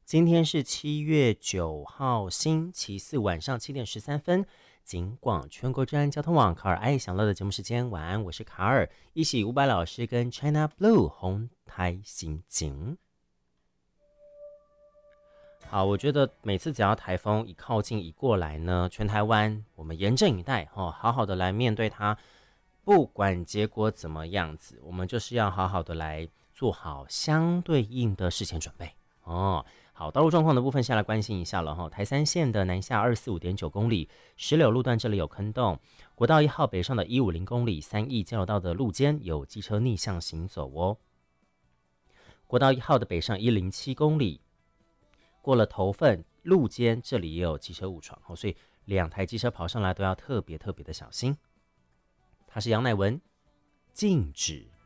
今天是7月9号，星期四晚上7点13分。警广全国治安交通网卡尔爱享乐的节目时间，晚安，我是卡尔，一起伍佰老师跟 China Blue 红台行警。好，我觉得每次只要台风一靠近一过来呢，全台湾我们严阵以待，好好的来面对它，不管结果怎么样子，我们就是要好好的来做好相对应的事前准备哦。好，道路状况的部分下来关心一下了哈。台三线的南下245.9公里，石柳路段这里有坑洞，国道1号北上的150公里，三义交流道的路肩有机车逆向行走哦。国道1号的北上107公里。过了头份路肩，这里也有机车误闯，所以2台机车跑上来都要特别的小心。他是杨乃文，禁止。